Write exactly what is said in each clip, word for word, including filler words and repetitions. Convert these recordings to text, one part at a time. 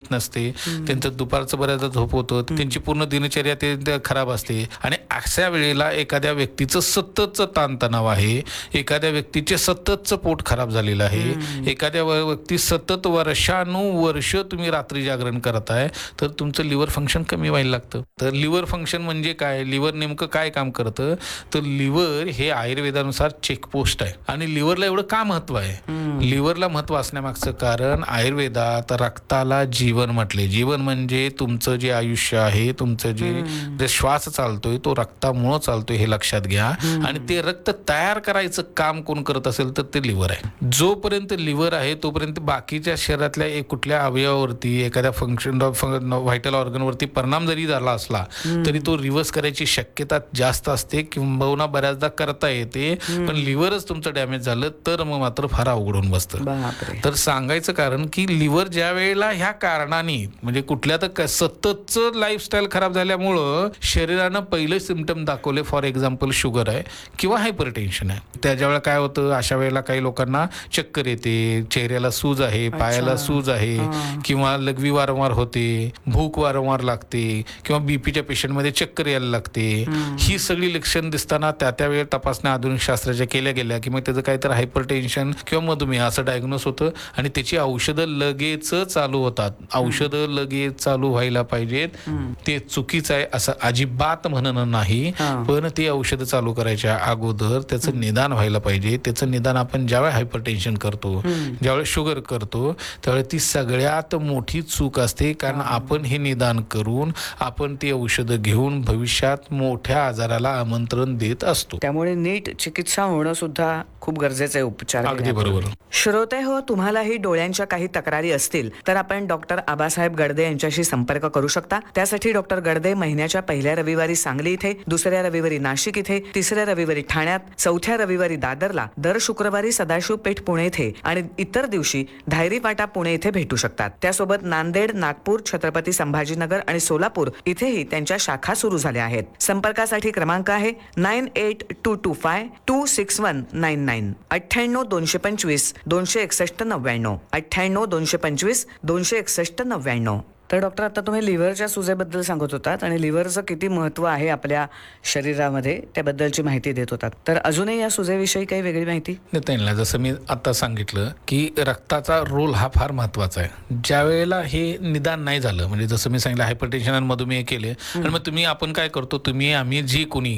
येत नसते, त्यांचं दुपारचं बऱ्याचदा झोप होतं, त्यांची पूर्ण दिनचर्या ते खराब असते. आणि अशा वेळेला एखाद्या व्यक्तीचं सततचं ताणतणाव आहे, एखाद्या व्यक्तीचे सततचं पोट खराब झालेलं आहे, एखाद्या व्यक्ती सतत वर्षानुवर्ष तुम्ही रात्री जागरण करताय, तर तुमचं लिव्हर फंक्शन कमी व्हायला लागतं. तर लिव्हर फंक्शन म्हणजे काय, लिव्हर नेमकं काय काम करतं, तर लिव्हर हे आयुर्वेदानुसार चेकपोस्ट आहे. आणि लिव्हरला एवढं का महत्व आहे, लिव्हरला महत्व असण्यामागचं कारण आयुर्वेदात रक्ताला जीवन म्हटले. जीवन म्हणजे तुमचं जे आयुष्य आहे, तुमचं जे जे श्वास चालतोय तो रक्तामुळं चालतोय हे लक्षात घ्या. आणि ते रक्त तयार करायचं काम कोण करत असेल तर ते लिव्हर आहे. जोपर्यंत लिव्हर आहे तोपर्यंत बाकीच्या शरीरातल्या एक कुठल्या अवयवावरती, एखाद्या फंक्शन व्हायटल ऑर्गनवरती परिणाम जरी झाला असला तरी तो रिव्हर्स करायची शक्यता जास्त असते, किंबहुना बऱ्याचदा करता येते. पण लिव्हरच तुमचं डॅमेज झालं तर मग मात्र फार अवघड होऊन बसतं. तर सांगायचं कारण की लिव्हर ज्या वेळेला ह्या कारणाने म्हणजे कुठल्या तर सततचं लाईफस्टाईल खराब झाल्यामुळं शरीरानं पहिलं सिम्पटम दाखवले, फॉर एक्झाम्पल शुगर आहे किंवा हायपरटेन्शन आहे, त्याच्या वेळेला काय होतं, अशा वेळेला काही लोकांना चक्कर येते, चेहऱ्याला सूज आहे, पायाला सूज आहे, किंवा लघवी वारंवार होते, भूक वारंवार लागते, किंवा बीपीच्या पेशंटमध्ये चक्कर यायला लागते. ही सगळी लक्षण दिसताना त्या त्या वेळेला तपासण्या आधुनिक शास्त्राच्या केल्या गेल्या की मग त्याचं काहीतरी हायपरटेन्शन किंवा मधुमेह असं डायग्नोस होतं आणि त्याची औषधं लगेच चालू होतात. औषधं लगेच चालू व्हायला पाहिजेत ते चुकीचं आहे असं अजिबात म्हणणं नाही, पण ती औषधं चालू करायच्या अगोदर त्याचं निदान व्हायला पाहिजे. त्याचं निदान आपण ज्यावेळेस हायपरटेन्शन करतो, ज्यावेळेस शुगर करतो, त्यावेळेस ती सगळ्यात मोठी चूक असते. कारण आपण हे निदान करून आपण ती औषधं घेऊन भविष्यात मोठ्या आजाराला आमंत्रण देत असतो. त्यामुळे नीट चिकित्सा होणं सुद्धा खूप गरजेचं आहे. उपचार अगदी बरोबर. श्रोते हो, तुम्हालाही डोळ्यांच्या काही तक्रारी असतील तर आपण डॉक्टर आबासाहेब गडदे यांच्याशी संपर्क करू शकता. त्यासाठी डॉक्टर गडदे महिन्याच्या पहिल्या रविवारी सांगली इथे, दुसऱ्या रविवारी नाशिक इथे, तिसऱ्या रविवारी ठाण्यात, चौथ्या रविवारी दादरला, दर शुक्रवारी सदाशिव पेठ पुणे इथे आणि इतर दिवशी धायरी फाटा पुणे इथे भेटू शकतात. त्यासोबत नांदेड, नागपूर, छत्रपती संभाजीनगर आणि सोलापूर इथेही त्यांच्या शाखा सुरू झाल्या आहेत. संपर्कासाठी क्रमांक आहे nine eight to to five to six one nine nine अठ्ठ्याण्णव दोनशे पंचवीस दोनशे एकसष्ट नव्याण्णव अठ्ठ्याण्णव दोनशे पंचवीस दोनशे एकसष्ट नव्याण्णव. तर डॉक्टर, आता तुम्ही लिव्हरच्या सुजेबद्दल सांगत होतात आणि लिव्हरचं किती महत्व आहे आपल्या शरीरामध्ये त्याबद्दलची माहिती देत होतात. तर अजूनही या सुजेविषयी काही वेगळी माहिती देता येईल ना? जसं मी आता सांगितलं की रक्ताचा रोल हा फार महत्वाचा आहे. ज्या वेळेला हे निदान नाही झालं, म्हणजे जसं मी सांगितलं हायपरटेन्शन आणि मधुमेह केले आणि मग तुम्ही आपण काय करतो, तुम्ही आम्ही जी कोणी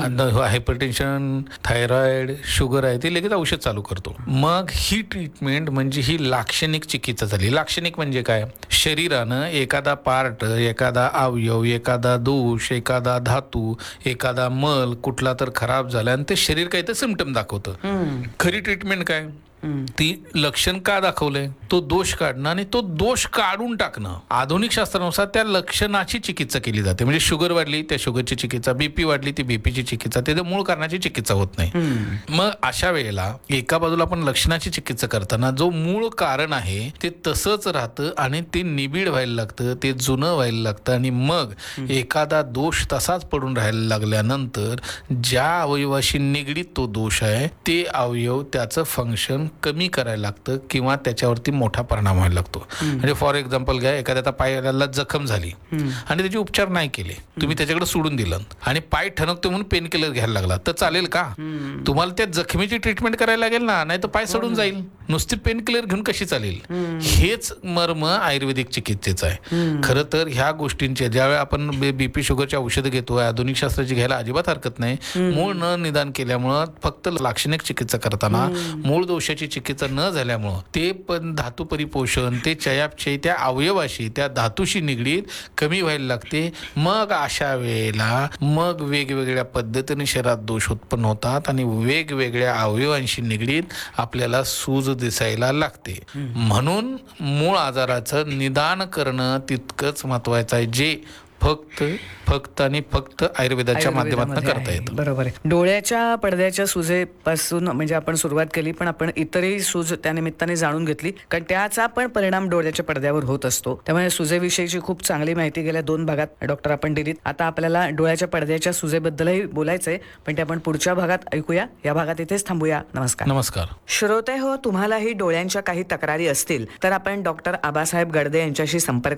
हायपरटेन्शन, थायरॉइड, शुगर आहे ते लगेच औषध चालू करतो. मग ही ट्रीटमेंट म्हणजे ही लाक्षणिक चिकित्सा झाली. लाक्षणिक म्हणजे काय, शरीरानं एखादा पार्ट, एखादा अवयव, एखादा दोष, एखादा धातू, एखादा मल कुठला तर खराब झाला आणि ते शरीर काही तर सिम्पटम दाखवतं. खरी ट्रीटमेंट काय, ती लक्षण का दाखवलंय तो दोष काढणं आणि तो दोष काढून टाकणं. आधुनिक शास्त्रानुसार त्या लक्षणाची चिकित्सा केली जाते. म्हणजे शुगर वाढली त्या शुगरची चिकित्सा, बीपी वाढली ती बीपीची चिकित्सा, त्याच्या मूळ कारणाची चिकित्सा होत नाही. मग अशा वेळेला एका बाजूला आपण लक्षणाची चिकित्सा करताना जो मूळ कारण आहे ते तसंच राहतं आणि ते निबिड व्हायला लागतं, ते जुनं व्हायला लागतं. आणि मग एखादा दोष तसाच पडून राहायला लागल्यानंतर ज्या अवयवाशी निगडीत तो दोष आहे ते अवयव त्याचं फंक्शन कमी करायला लागतं किंवा त्याच्यावरती मोठा परिणाम व्हायला लागतो. म्हणजे फॉर एक्झाम्पल घ्या, एखाद्या पायाला जखम झाली आणि त्याचे उपचार नाही केले, तुम्ही त्याच्याकडे सोडून दिलं आणि पाय ठणकतो म्हणून पेन किलर घ्यायला लागला, तर चालेल का? तुम्हाला त्या जखमेची ट्रीटमेंट करायला लागेल ना, नाही तर पाय सोडून जाईल. नुसती पेन किलर घेऊन कशी चालेल? हेच मर्म आयुर्वेदिक चिकित्सेचं आहे. खरं तर ह्या गोष्टींचे ज्यावेळी आपण बीपी शुगरची औषधं घेतो, आधुनिक शास्त्राची घ्यायला अजिबात हरकत नाही. मूळ न निदान केल्यामुळं, फक्त लाक्षणिक चिकित्सा करताना मूळ दोषाची चिकित्सा न झाल्यामुळं ते पण धातू परिपोषण, ते चयापचय त्या अवयवाशी, त्या धातूशी निगडीत कमी व्हायला लागते. मग अशा वेळेला मग वेगवेगळ्या पद्धतीने शरीरात दोष उत्पन्न होतात आणि वेगवेगळ्या अवयवांशी निगडीत आपल्याला सूज दिसायला लागते. म्हणून मूळ आजाराचं निदान करणं तितकंच महत्वाचं आहे, जे फक्त फक्त आणि फक्त आयुर्वेदाच्या माध्यमातून करता येतं. बरोबर आहे. डोळ्याच्या पडद्याच्या सुजेपासून म्हणजे आपण सुरुवात केली, पण आपण इतरही सूज त्या निमित्ताने जाणून घेतली, कारण त्याचा पण परिणाम डोळ्याच्या पडद्यावर होत असतो. त्यामुळे सुजेविषयीची खूप चांगली माहिती गेल्या दोन भागात डॉक्टर आपण दिलीत. आता आपल्याला डोळ्याच्या पडद्याच्या सुजेबद्दलही बोलायचंय, पण ते आपण पुढच्या भागात ऐकूया. या भागात इथेच थांबूया. नमस्कार. नमस्कार श्रोते हो, तुम्हालाही डोळ्यांच्या काही तक्रारी असतील तर आपण डॉक्टर आबासाहेब गडदे यांच्याशी संपर्क